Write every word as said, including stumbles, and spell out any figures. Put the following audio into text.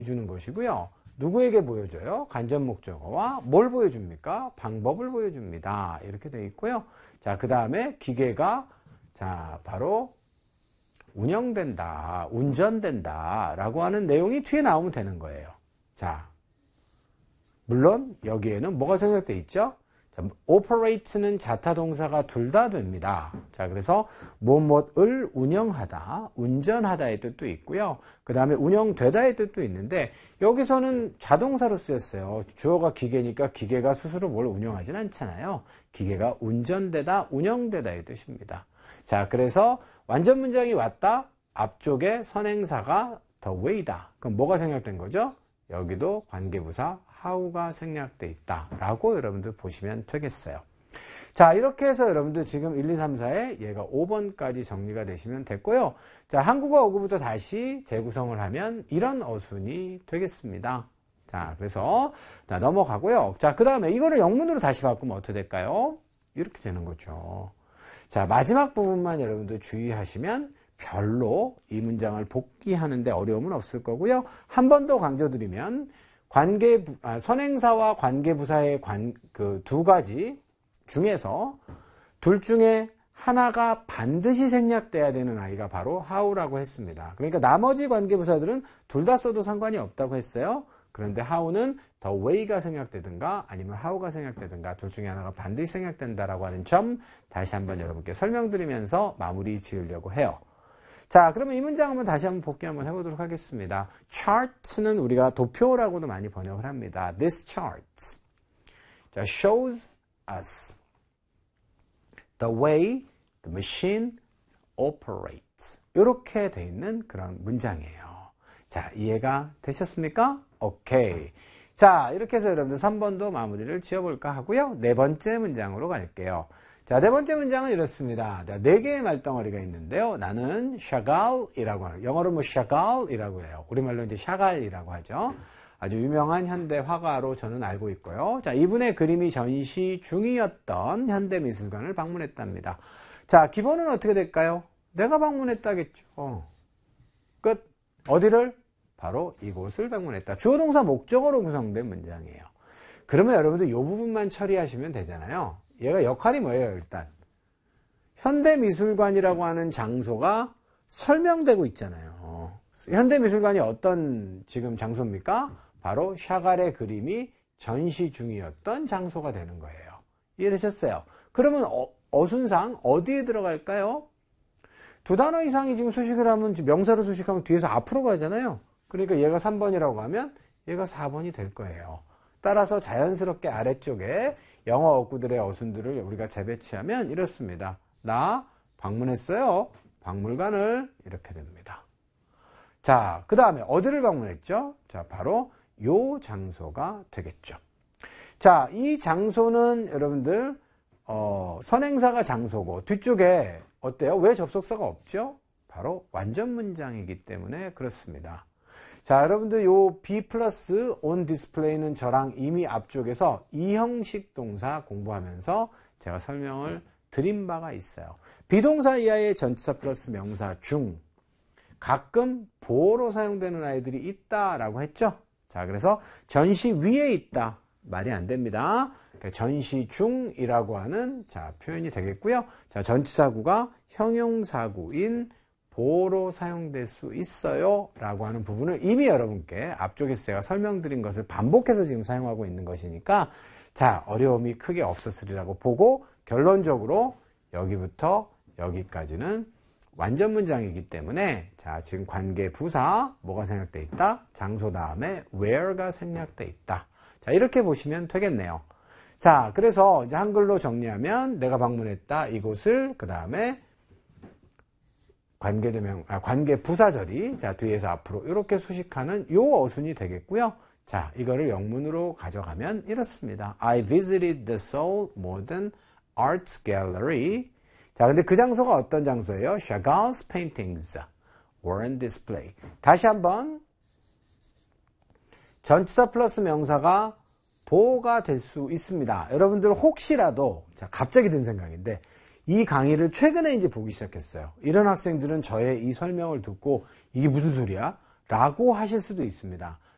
주는 것이고요. 누구에게 보여줘요? 간접 목적어와 뭘 보여줍니까? 방법을 보여줍니다. 이렇게 되어 있고요. 자, 그 다음에 기계가 자 바로 운영된다, 운전된다 라고 하는 내용이 뒤에 나오면 되는 거예요. 자, 물론 여기에는 뭐가 생략되어 있죠? 자, operate는 자타 동사가 둘 다 됩니다. 자, 그래서 무엇을 운영하다, 운전하다의 뜻도 있고요. 그 다음에 운영되다의 뜻도 있는데 여기서는 자동사로 쓰였어요. 주어가 기계니까 기계가 스스로 뭘 운영하진 않잖아요. 기계가 운전되다, 운영되다의 뜻입니다. 자, 그래서 완전 문장이 왔다. 앞쪽에 선행사가 the way다. 그럼 뭐가 생략된 거죠? 여기도 관계부사 how가 생략돼 있다 라고 여러분들 보시면 되겠어요. 자, 이렇게 해서 여러분들 지금 일, 이, 삼, 사에 얘가 오 번까지 정리가 되시면 됐고요. 자, 한국어 어구부터 다시 재구성을 하면 이런 어순이 되겠습니다. 자, 그래서 자, 넘어가고요. 자, 그 다음에 이거를 영문으로 다시 바꾸면 어떻게 될까요? 이렇게 되는 거죠. 자, 마지막 부분만 여러분들 주의하시면 별로 이 문장을 복귀하는데 어려움은 없을 거고요. 한 번 더 강조드리면 관계, 아, 선행사와 관계부사의 관, 그 두 가지 중에서 둘 중에 하나가 반드시 생략돼야 되는 아이가 바로 how라고 했습니다. 그러니까 나머지 관계부사들은 둘 다 써도 상관이 없다고 했어요. 그런데 how는 the way가 생략되든가 아니면 how가 생략되든가 둘 중에 하나가 반드시 생략된다라고 하는 점 다시 한번 여러분께 설명드리면서 마무리 지으려고 해요. 자, 그러면 이 문장 한번 다시 한번 복귀 한번 해보도록 하겠습니다. chart는 우리가 도표라고도 많이 번역을 합니다. This chart 자, shows us the way the machine operates. 이렇게 돼 있는 그런 문장이에요. 자, 이해가 되셨습니까? 오케이. 자, 이렇게 해서 여러분들 삼 번도 마무리를 지어볼까 하고요. 네 번째 문장으로 갈게요. 자, 네 번째 문장은 이렇습니다. 자, 네 개의 말덩어리가 있는데요. 나는 샤갈이라고 하는, 영어로 뭐 샤갈이라고 해요. 우리말로 이제 샤갈이라고 하죠. 아주 유명한 현대 화가로 저는 알고 있고요. 자, 이분의 그림이 전시 중이었던 현대미술관을 방문했답니다. 자, 기본은 어떻게 될까요? 내가 방문했다겠죠. 끝. 어디를? 바로 이곳을 방문했다. 주어 동사 목적어로 구성된 문장이에요. 그러면 여러분들 이 부분만 처리하시면 되잖아요. 얘가 역할이 뭐예요, 일단? 현대미술관이라고 하는 장소가 설명되고 있잖아요. 현대미술관이 어떤 지금 장소입니까? 바로 샤갈의 그림이 전시 중이었던 장소가 되는 거예요. 이해되셨어요? 그러면 어, 어순상 어디에 들어갈까요? 두 단어 이상이 지금 수식을 하면 명사로 수식하면 뒤에서 앞으로 가잖아요. 그러니까 얘가 삼 번이라고 하면 얘가 사 번이 될 거예요. 따라서 자연스럽게 아래쪽에 영어 어구들의 어순들을 우리가 재배치하면 이렇습니다. 나 방문했어요. 박물관을 이렇게 됩니다. 자, 그 다음에 어디를 방문했죠? 자, 바로 요 장소가 되겠죠. 자, 이 장소는 여러분들 어, 선행사가 장소고 뒤쪽에 어때요? 왜 접속사가 없죠? 바로 완전 문장이기 때문에 그렇습니다. 자, 여러분들 요 be 플러스 on display는 저랑 이미 앞쪽에서 이 형식 동사 공부하면서 제가 설명을 드린 바가 있어요. 비동사 이하의 전치사 플러스 명사 중 가끔 보어로 사용되는 아이들이 있다라고 했죠. 자, 그래서 전시 위에 있다. 말이 안 됩니다. 전시 중이라고 하는 자, 표현이 되겠고요. 자, 전치사구가 형용사구인 보어로 사용될 수 있어요 라고 하는 부분을 이미 여러분께 앞쪽에서 제가 설명드린 것을 반복해서 지금 사용하고 있는 것이니까 자, 어려움이 크게 없었으리라고 보고 결론적으로 여기부터 여기까지는 완전 문장이기 때문에 자, 지금 관계 부사 뭐가 생략돼 있다? 장소 다음에 where가 생략돼 있다. 자, 이렇게 보시면 되겠네요. 자, 그래서 이제 한글로 정리하면 내가 방문했다 이곳을 그 다음에 관계대명, 아, 관계 부사절이 자, 뒤에서 앞으로 이렇게 수식하는 요 어순이 되겠고요. 자, 이거를 영문으로 가져가면 이렇습니다. I visited the Seoul Modern Arts Gallery. 자, 근데 그 장소가 어떤 장소예요? Chagall's paintings were on display. 다시 한번 전치사 플러스 명사가 보호가 될 수 있습니다. 여러분들 혹시라도 자, 갑자기 든 생각인데 이 강의를 최근에 이제 보기 시작했어요. 이런 학생들은 저의 이 설명을 듣고 이게 무슨 소리야? 라고 하실 수도 있습니다.